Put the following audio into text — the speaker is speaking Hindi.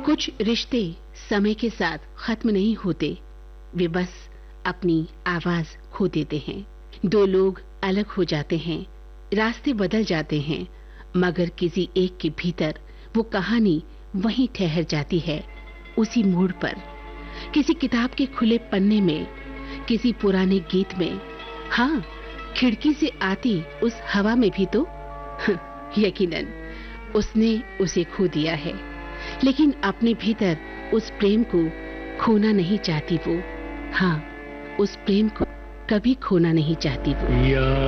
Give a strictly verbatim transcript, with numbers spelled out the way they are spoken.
कुछ रिश्ते समय के साथ खत्म नहीं होते, वे बस अपनी आवाज खो देते हैं। दो लोग अलग हो जाते हैं, रास्ते बदल जाते हैं, मगर किसी एक के भीतर वो कहानी वहीं ठहर जाती है, उसी मोड़ पर, किसी किताब के खुले पन्ने में, किसी पुराने गीत में, हाँ, खिड़की से आती उस हवा में भी तो। यकीनन उसने उसे खो दिया है, लेकिन अपने भीतर उस प्रेम को खोना नहीं चाहती वो। हाँ, उस प्रेम को कभी खोना नहीं चाहती वो।